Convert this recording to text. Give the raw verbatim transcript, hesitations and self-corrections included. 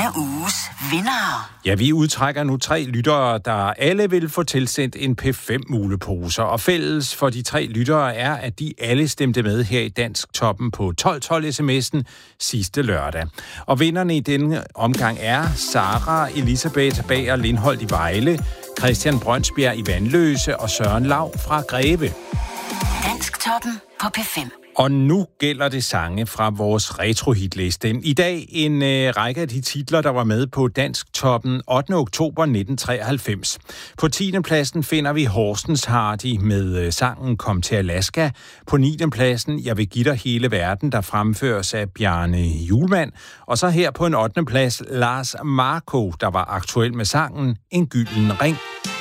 uges vinder. Ja, vi udtrækker nu tre lyttere, der alle vil få tilsendt en P fem mulepose. Og fælles for de tre lyttere er, at de alle stemte med her i Dansk Toppen på tolv tolv sms'en sidste lørdag. Og vinderne i denne omgang er Sara Elisabeth Bager Lindholdt i Vejle, Christian Brønsbjerg i Vandløse og Søren Lav fra Greve. Dansk Toppen på P fem. Og nu gælder det sange fra vores retrohitliste. I dag en øh, række af de titler, der var med på Dansk Toppen ottende oktober nitten treoghalvfems. På tiende pladsen finder vi Horsens Hardy med øh, sangen Kom til Alaska. På niende pladsen Jeg vil give dig hele verden, der fremføres af Bjarne Hjulmand. Og så her på en ottende plads Lars Marco, der var aktuel med sangen En gylden ring.